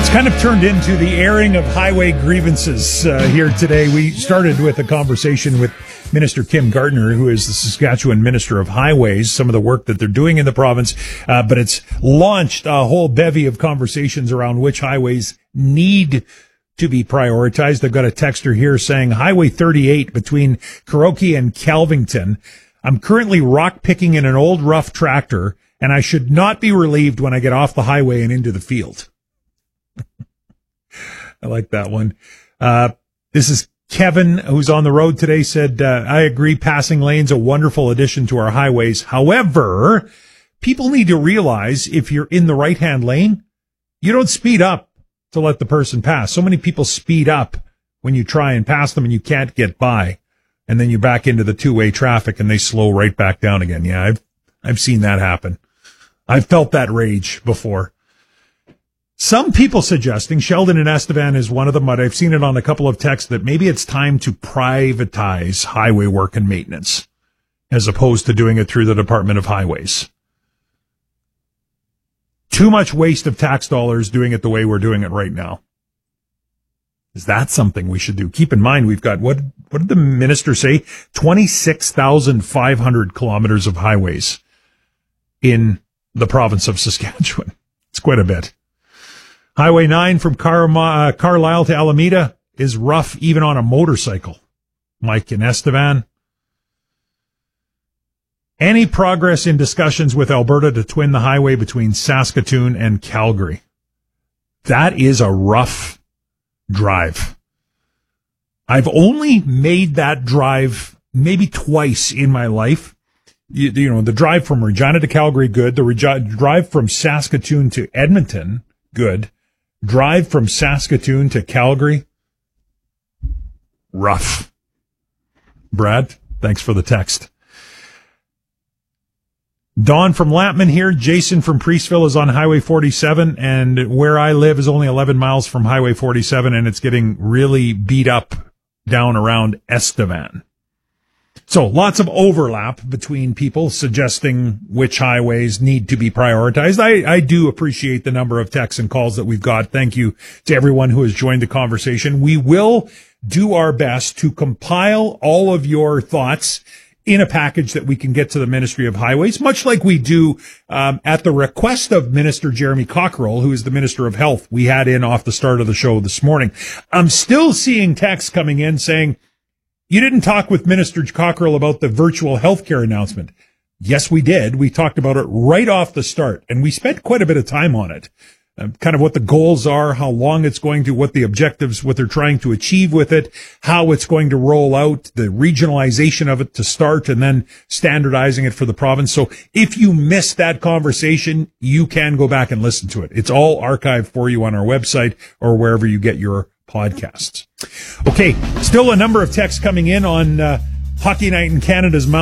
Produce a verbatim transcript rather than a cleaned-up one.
It's kind of turned into the airing of highway grievances uh, here today. We started with a conversation with Minister Kim Gardner, who is the Saskatchewan Minister of Highways, some of the work that they're doing in the province, uh, but it's launched a whole bevy of conversations around which highways need to be prioritized. I've got a texter here saying Highway thirty-eight between Kuroki and Calvington. I'm currently rock picking in an old rough tractor, and I should not be relieved when I get off the highway and into the field. I like that one. Uh, this is Kevin, who's on the road today, said, uh, I agree, passing lanes, a wonderful addition to our highways. However, people need to realize if you're in the right-hand lane, you don't speed up to let the person pass. So many people speed up when you try and pass them and you can't get by. And then you back into the two-way traffic and they slow right back down again. Yeah, I've, I've seen that happen. I've felt that rage before. Some people suggesting, Sheldon and Estevan is one of them, but I've seen it on a couple of texts, that maybe it's time to privatize highway work and maintenance as opposed to doing it through the Department of Highways. Too much waste of tax dollars doing it the way we're doing it right now. Is that something we should do? Keep in mind, we've got, what, what did the minister say? twenty-six thousand five hundred kilometers of highways in the province of Saskatchewan. It's quite a bit. Highway nine from Car- uh, Carlisle to Alameda is rough even on a motorcycle. Mike and Estevan. Any progress in discussions with Alberta to twin the highway between Saskatoon and Calgary? That is a rough drive. I've only made that drive maybe twice in my life. You, you know, the drive from Regina to Calgary, good. The Regi- drive from Saskatoon to Edmonton, good. Drive from Saskatoon to Calgary, rough. Brad, thanks for the text. Don from Lampman here. Jason from Priestville is on Highway forty-seven, and where I live is only eleven miles from Highway forty-seven, and it's getting really beat up down around Estevan. So lots of overlap between people suggesting which highways need to be prioritized. I, I do appreciate the number of texts and calls that we've got. Thank you to everyone who has joined the conversation. We will do our best to compile all of your thoughts in a package that we can get to the Ministry of Highways, much like we do um, at the request of Minister Jeremy Cockrell, who is the Minister of Health. We had in off the start of the show this morning. I'm still seeing texts coming in saying, you didn't talk with Minister Cockrell about the virtual healthcare announcement. Yes, we did. We talked about it right off the start, and we spent quite a bit of time on it. Uh, kind of what the goals are, how long it's going to, what the objectives, what they're trying to achieve with it, how it's going to roll out, the regionalization of it to start, and then standardizing it for the province. So if you missed that conversation, you can go back and listen to it. It's all archived for you on our website or wherever you get your podcasts. Okay, still a number of texts coming in on uh, Hockey Night in Canada's Mount.